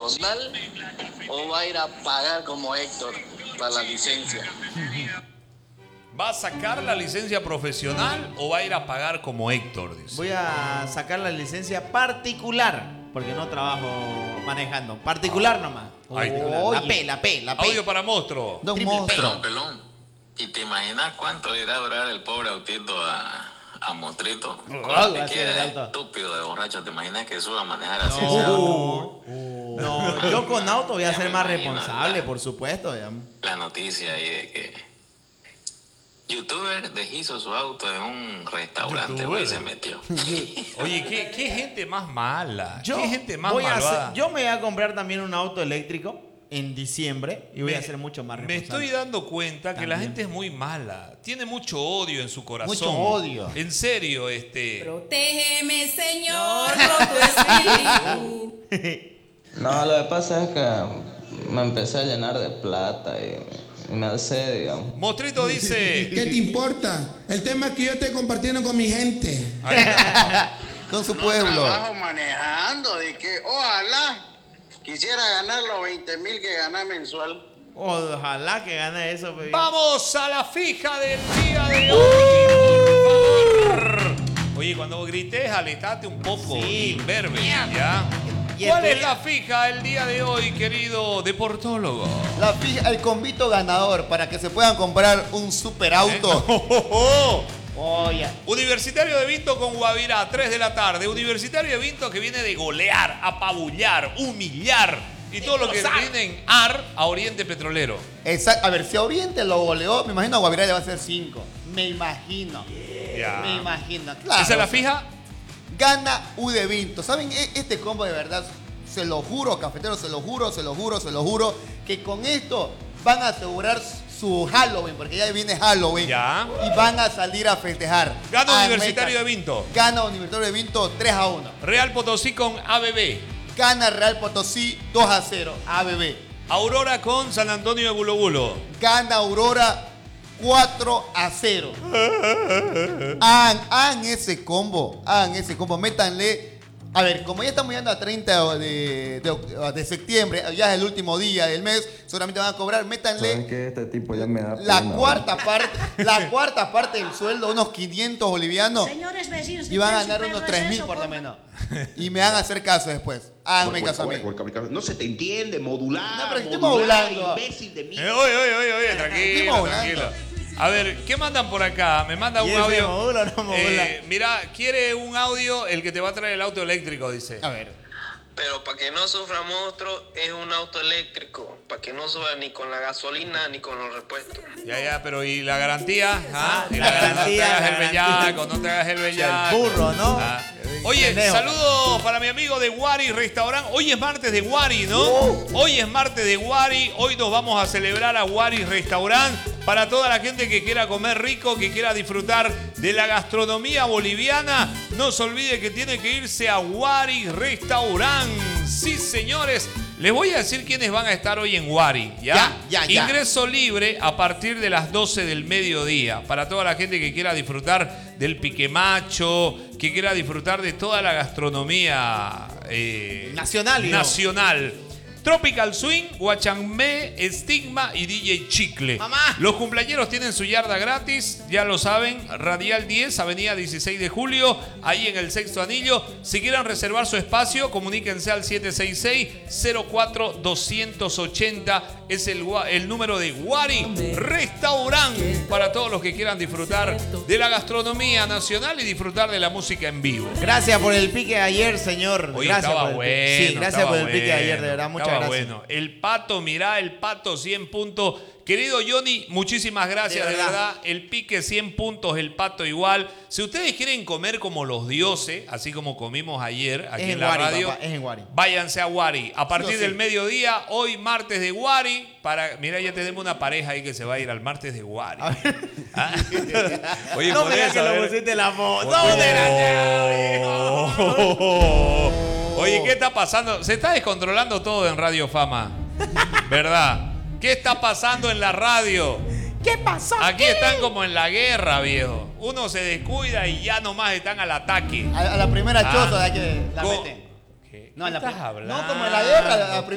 profesional o va a ir a pagar como Héctor para la licencia? ¿Va a sacar la licencia profesional o va a ir a pagar como Héctor? Dice. Voy a sacar la licencia particular, porque no trabajo manejando. Particular nomás. Ahí está. La P. Audio para monstruo. Don Monstruo. Pelón. ¿Y te imaginas cuánto le irá a durar el pobre autito a Mostrito? Va a ser el auto. Estúpido de borracho. ¿Te imaginas que suba a manejar así? No, yo con auto voy a ser más responsable, por supuesto. Digamos. La noticia ahí de que youtuber deshizo su auto en un restaurante, güey, se metió. Oye, ¿qué gente más mala? Yo ¿Qué gente más voy a malvada? hacer- yo me voy a comprar también un auto eléctrico en diciembre y voy a ser mucho más Me responsable. estoy dando cuenta que la También. gente es muy mala. Tiene mucho odio en su corazón. Mucho odio. En serio, Protégeme, Señor, con tu espíritu. No, lo que pasa es que me empecé a llenar de plata y me alcé, digamos. Mostrito dice... ¿Qué te importa? El tema es que yo estoy compartiendo con mi gente. Con su pueblo. Trabajo manejando, de que ojalá quisiera ganar los 20,000 que gana mensual. Ojalá que gane eso, baby. Vamos a la fija del día de hoy, por favor. Oye, cuando grites, aletate un poco, Sí. imberbe, ¿ya? Y ¿Cuál este- es la fija el día de hoy, querido deportólogo? La fija, el convito ganador para que se puedan comprar un superauto. Oye, Universitario de Vinto con Guavirá, 3 de la tarde. Universitario de Vinto que viene de golear, apabullar, humillar y todo lo que viene en AR a Oriente Petrolero. Exacto. A ver, si a Oriente lo goleó, me imagino a Guavirá le va a hacer 5. Me imagino. Ya. Me imagino. Claro. ¿Esa es la fija? Gana U de Vinto. ¿Saben? Este combo de verdad, se lo juro, cafeteros, se lo juro, que con esto van a asegurar su Halloween, porque ya viene Halloween. Ya. Y van a salir a festejar. Gana Universitario de Vinto. Gana Universitario de Vinto 3-1. Real Potosí con ABB. Gana Real Potosí 2-0. ABB. Aurora con San Antonio de Bulobulo. Gana Aurora 4-0. Hagan ese combo. Métanle. A ver, como ya estamos llegando a 30 de septiembre, ya es el último día del mes, seguramente van a cobrar, métanle que este tipo ya me da la pena, cuarta parte del sueldo, unos 500 bolivianos, Señores vecinos, y van a ganar unos 3.000 por lo menos. Y me van a hacer caso después. Háganme caso a mí. No se te entiende, modular. No, pero estoy modulando. Imbécil de mierda. Oye, tranquilo, modulando. tranquilo. A ver, ¿qué mandan por acá? Me manda ¿y un ese audio. modula o no modula? Mira, quiere un audio el que te va a traer el auto eléctrico, dice. A ver. Pero para que no sufra monstruo es un auto eléctrico, para que no suba ni con la gasolina ni con los repuestos. Ya, pero ¿y la garantía? ¿Ah? ¿Y La garantía, no te hagas el garantía. bellaco, no te hagas el bellaco. el burro, ¿no? Ah. Oye, Pendejo. saludos para mi amigo de Wari Restaurant. Hoy es martes de Wari, ¿no? Hoy es martes de Wari. Hoy nos vamos a celebrar a Wari Restaurant. Para toda la gente que quiera comer rico, que quiera disfrutar de la gastronomía boliviana, no se olvide que tiene que irse a Wari Restaurant. Sí, señores. Les voy a decir quiénes van a estar hoy en Wari, ¿ya? Ya. Ingreso libre a partir de las 12 del mediodía. Para toda la gente que quiera disfrutar del piquemacho, que quiera disfrutar de toda la gastronomía Nacional, digamos. nacional. Tropical Swing, Guachambé, Estigma y DJ Chicle. ¡Mamá! Los cumpleañeros tienen su yarda gratis, ya lo saben, Radial 10, Avenida 16 de Julio, ahí en el Sexto Anillo. Si quieren reservar su espacio, comuníquense al 766-04-280. Es el número de Wari Restaurant para todos los que quieran disfrutar de la gastronomía nacional y disfrutar de la música en vivo. Gracias por el pique de ayer, señor. Oye, gracias estaba por el pique. bueno. Sí, gracias estaba por el pique de ayer, de bueno, verdad. Muchas estaba gracias. bueno. El Pato, mirá, el Pato 100 puntos. Querido Johnny, muchísimas gracias, de verdad. El pique 100 puntos, el Pato igual. Si ustedes quieren comer como los dioses, así como comimos ayer aquí Es en en la Wari, radio, papá, es en Wari. váyanse a Wari. A partir Sí. del mediodía, hoy martes de Wari, mira, ya tenemos una pareja ahí que se va a ir al martes de Wari. ¿Ah? Oye, No por me digas eso, que a lo ver. pusiste la voz. Oh. No, desgraciado, viejo. Oye, ¿qué está pasando? Se está descontrolando todo en Radio Fama. ¿Verdad? ¿Qué está pasando en la radio? ¿Qué pasó? Aquí están como en la guerra, viejo. Uno se descuida y ya nomás están al ataque. A la primera Ah. choza de que la Co- meten. ¿Qué No, en la estás pri- hablando? no, como en la guerra, la